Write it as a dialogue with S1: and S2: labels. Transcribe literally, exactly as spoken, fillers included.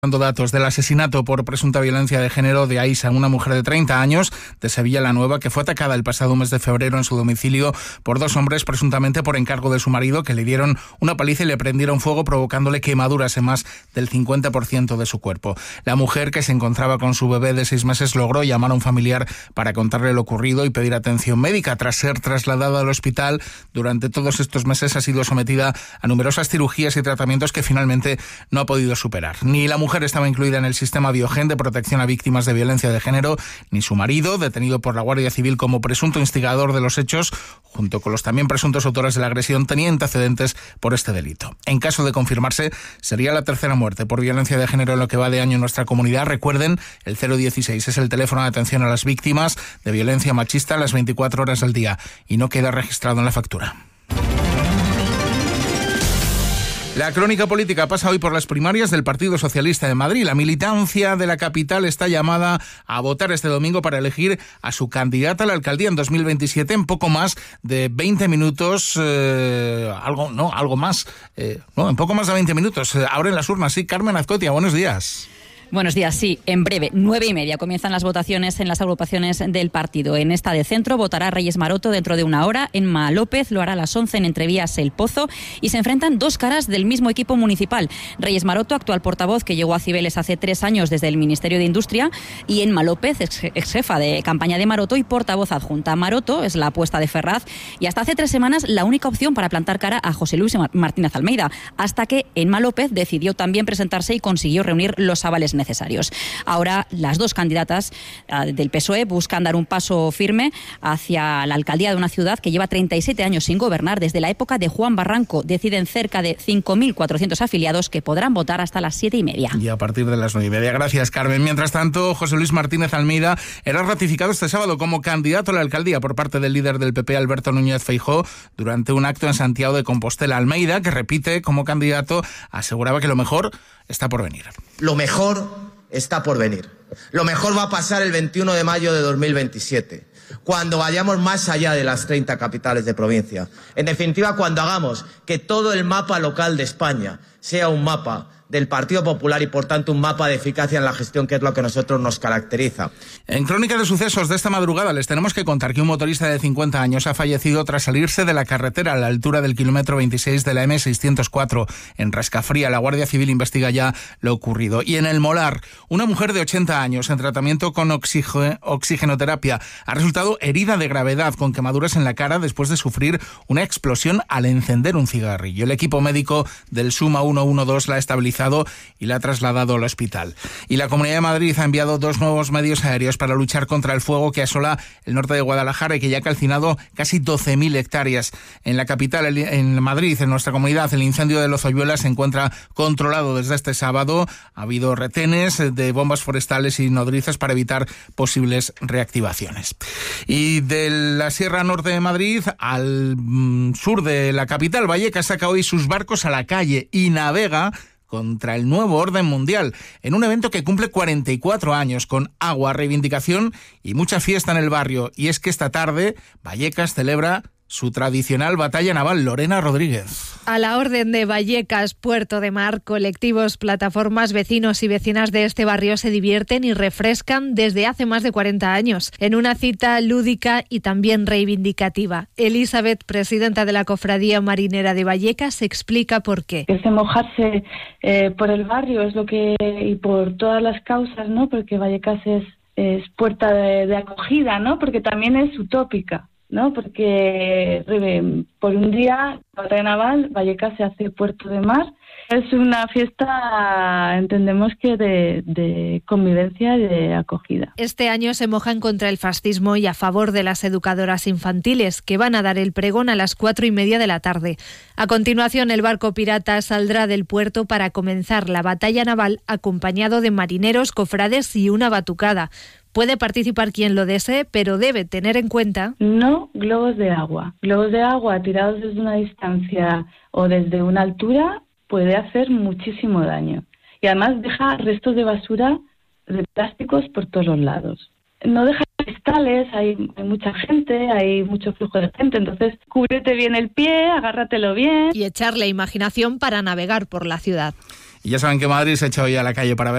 S1: Dando datos del asesinato por presunta violencia de género de Aisha, una mujer de treinta años de Sevilla la Nueva, que fue atacada el pasado mes de febrero en su domicilio por dos hombres, presuntamente por encargo de su marido, que le dieron una paliza y le prendieron fuego, provocándole quemaduras en más del cincuenta por ciento de su cuerpo. La mujer, que se encontraba con su bebé de seis meses, logró llamar a un familiar para contarle lo ocurrido y pedir atención médica. Tras ser trasladada al hospital, durante todos estos meses ha sido sometida a numerosas cirugías y tratamientos que finalmente no ha podido superar. Ni la mujer estaba incluida en el sistema Biogen de protección a víctimas de violencia de género, ni su marido, detenido por la Guardia Civil como presunto instigador de los hechos, junto con los también presuntos autores de la agresión, tenía antecedentes por este delito. En caso de confirmarse, sería la tercera muerte por violencia de género en lo que va de año en nuestra comunidad. Recuerden, el cero dieciséis es el teléfono de atención a las víctimas de violencia machista las veinticuatro horas al día y no queda registrado en la factura. La crónica política pasa hoy por las primarias del Partido Socialista de Madrid. La militancia de la capital está llamada a votar este domingo para elegir a su candidata a la alcaldía en dos mil veintisiete. En poco más de veinte minutos, eh, algo no, algo más, eh, no, en poco más de veinte minutos. Eh, abren las urnas. Sí, Carmen Azcoitia, buenos días.
S2: Buenos días, sí, en breve, nueve y media, comienzan las votaciones en las agrupaciones del partido. En esta de centro votará Reyes Maroto dentro de una hora, en López lo hará a las once en Entrevías El Pozo, y se enfrentan dos caras del mismo equipo municipal. Reyes Maroto, actual portavoz que llegó a Cibeles hace tres años desde el Ministerio de Industria, y en López, ex, ex jefa de campaña de Maroto y portavoz adjunta. Maroto es la apuesta de Ferraz y hasta hace tres semanas la única opción para plantar cara a José Luis Martínez Almeida, hasta que Enma López decidió también presentarse y consiguió reunir los avales necesarios. Ahora las dos candidatas uh, del P S O E buscan dar un paso firme hacia la alcaldía de una ciudad que lleva treinta y siete años sin gobernar desde la época de Juan Barranco. Deciden cerca de cinco mil cuatrocientos afiliados que podrán votar hasta las siete y media.
S1: Y a partir de las nueve y media. Gracias, Carmen. Mientras tanto, José Luis Martínez Almeida era ratificado este sábado como candidato a la alcaldía por parte del líder del P P, Alberto Núñez Feijóo, durante un acto en Santiago de Compostela. Almeida, que repite como candidato, aseguraba que lo mejor está por venir.
S3: Lo mejor está por venir. Lo mejor va a pasar el veintiuno de mayo de dos mil veintisiete, cuando vayamos más allá de las treinta capitales de provincia. En definitiva, cuando hagamos que todo el mapa local de España sea un mapa del Partido Popular y, por tanto, un mapa de eficacia en la gestión, que es lo que a nosotros nos caracteriza.
S1: En Crónica de Sucesos de esta madrugada les tenemos que contar que un motorista de cincuenta años ha fallecido tras salirse de la carretera a la altura del kilómetro veintiséis de la eme seiscientos cuatro en Rascafría. La Guardia Civil investiga ya lo ocurrido. Y en El Molar, una mujer de ochenta años en tratamiento con oxige- oxigenoterapia ha resultado herida de gravedad con quemaduras en la cara después de sufrir una explosión al encender un cigarrillo. El equipo médico del Suma ciento doce la ha estabilizado y la ha trasladado al hospital. Y la Comunidad de Madrid ha enviado dos nuevos medios aéreos para luchar contra el fuego que asola el norte de Guadalajara y que ya ha calcinado casi doce mil hectáreas. En la capital, en Madrid, en nuestra comunidad, el incendio de Los Hoyuelas se encuentra controlado desde este sábado. Ha habido retenes de bombas forestales y nodrizas para evitar posibles reactivaciones. Y de la Sierra Norte de Madrid al mm, sur de la capital, Vallecas saca hoy sus barcos a la calle y navega contra el nuevo orden mundial, en un evento que cumple cuarenta y cuatro años, con agua, reivindicación y mucha fiesta en el barrio. Y es que esta tarde Vallecas celebra su tradicional batalla naval. Lorena Rodríguez.
S4: A la orden de Vallecas, Puerto de Mar, colectivos, plataformas, vecinos y vecinas de este barrio se divierten y refrescan desde hace más de cuarenta años, en una cita lúdica y también reivindicativa. Elizabeth, presidenta de la Cofradía Marinera de Vallecas, explica por qué.
S5: Es de mojarse eh, por el barrio, es lo que y por todas las causas, ¿no? Porque Vallecas es, es puerta de, de acogida, ¿no? Porque también es utópica, ¿no? Porque por un día, batalla naval, Vallecas se hace puerto de mar. Es una fiesta, entendemos que de, de convivencia y de acogida.
S4: Este año se mojan contra el fascismo y a favor de las educadoras infantiles, que van a dar el pregón a las cuatro y media de la tarde. A continuación, el barco pirata saldrá del puerto para comenzar la batalla naval, acompañado de marineros, cofrades y una batucada. Puede participar quien lo desee, pero debe tener en cuenta...
S5: No globos de agua. Globos de agua tirados desde una distancia o desde una altura puede hacer muchísimo daño. Y además deja restos de basura, de plásticos por todos los lados. No deja cristales, hay, hay mucha gente, hay mucho flujo de gente, entonces cúbrete bien el pie, agárratelo bien.
S4: Y echarle imaginación para navegar por la ciudad.
S1: Y ya saben que Madrid se echa hoy a la calle para ver